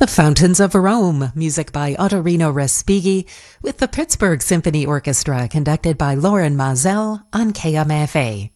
The Fountains of Rome, music by Ottorino Respighi, with the Pittsburgh Symphony Orchestra conducted by Loren Maazel on KMFA.